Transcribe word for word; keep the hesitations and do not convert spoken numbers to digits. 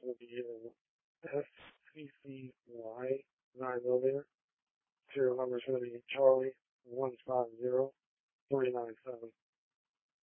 going to be an S C C Y nine millimeter. Serial number is going to be Charlie one